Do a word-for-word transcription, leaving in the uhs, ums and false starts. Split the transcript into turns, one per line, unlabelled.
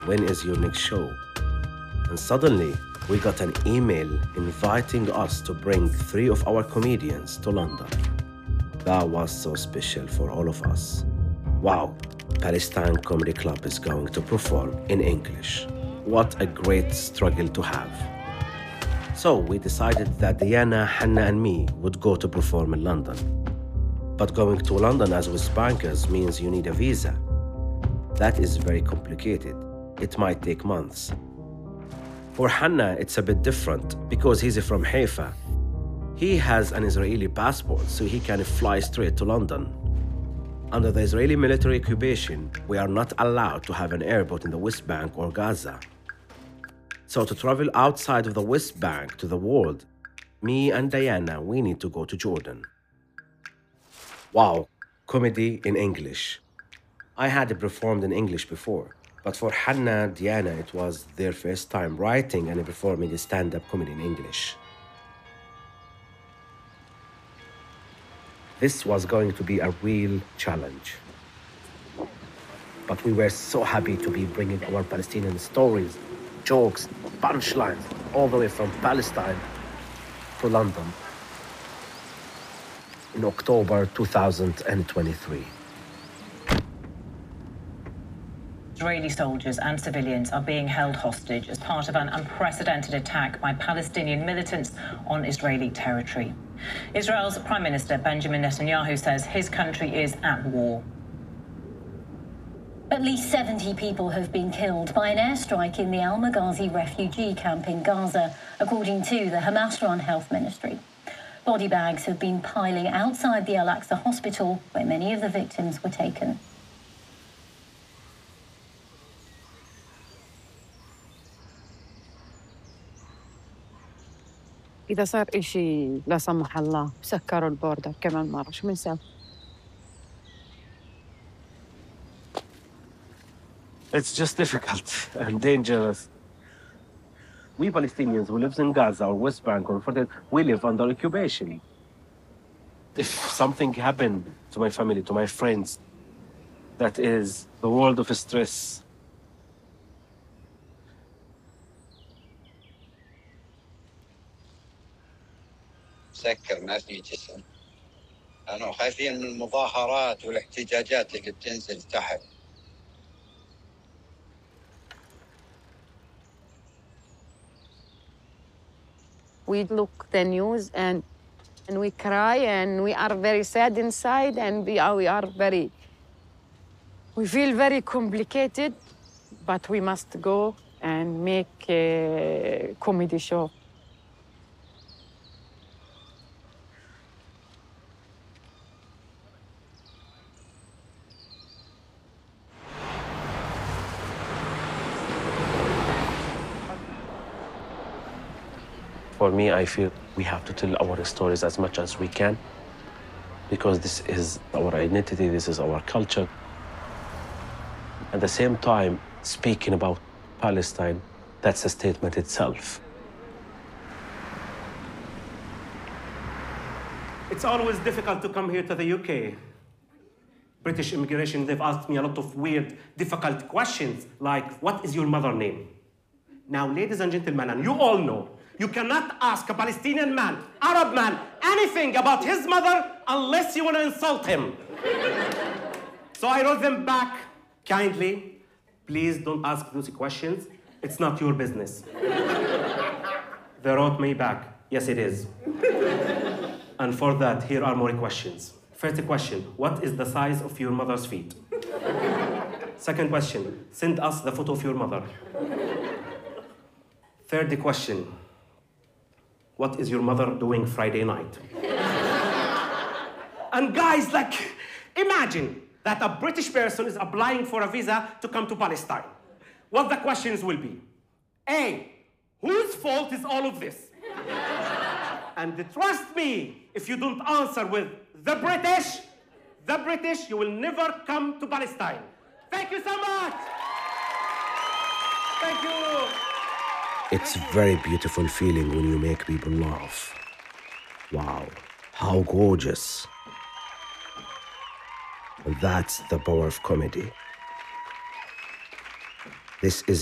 when is your next show? And suddenly, we got an email inviting us to bring three of our comedians to London. That was so special for all of us. Wow, Palestine Comedy Club is going to perform in English. What a great struggle to have. So we decided that Diana, Hannah, and me would go to perform in London. But going to London as West Bankers means you need a visa. That is very complicated. It might take months. For Hannah, it's a bit different because he's from Haifa. He has an Israeli passport, so he can fly straight to London. Under the Israeli military occupation, we are not allowed to have an airport in the West Bank or Gaza. So to travel outside of the West Bank to the world, me and Diana, we need to go to Jordan. Wow, comedy in English. I had performed in English before, but for Hannah, Diana, it was their first time writing and performing stand-up comedy in English. This was going to be a real challenge. But we were so happy to be bringing our Palestinian stories, jokes, punchlines, all the way from Palestine to London in October two thousand twenty-three.
Israeli soldiers and civilians are being held hostage as part of an unprecedented attack by Palestinian militants on Israeli territory. Israel's Prime Minister Benjamin Netanyahu says his country is at war.
At least seventy people have been killed by an airstrike in the Al Maghazi refugee camp in Gaza, according to the Hamas-run health ministry. Body bags have been piling outside the Al-Aqsa hospital, where many of the victims were taken.
إذا صار إشي لا سمح الله سكروا البوردر كمان مرة شو بنسوي؟
It's just difficult and dangerous. We Palestinians who live in Gaza or West Bank or further, we live under occupation. If something happened to my family, to my friends, that is the world of stress.
سكر ما في جسم. أنا خايفين من المظاهرات والاحتجاجات اللي بتنزل تحت.
We look the news and and we cry and we are very sad inside and we are, we are very, we feel very complicated, but we must go and make a comedy show.
For me, I feel we have to tell our stories as much as we can because this is our identity, this is our culture. At the same time, speaking about Palestine, that's a statement itself.
It's always difficult to come here to the U K. British immigration, they've asked me a lot of weird, difficult questions, like, what is your mother name? Now, ladies and gentlemen, and you all know, you cannot ask a Palestinian man, Arab man, anything about his mother unless you want to insult him. So I wrote them back kindly. Please don't ask those questions. It's not your business. They wrote me back. Yes, it is. And for that, here are more questions. First question, what is the size of your mother's feet? Second question, send us the photo of your mother. Third question, what is your mother doing Friday night? And guys, like, imagine that a British person is applying for a visa to come to Palestine. What the questions will be? A, whose fault is all of this? And trust me, if you don't answer with the British, the British, you will never come to Palestine. Thank you so much. Thank you.
It's a very beautiful feeling when you make people laugh. Wow, how gorgeous. And that's the power of comedy. This is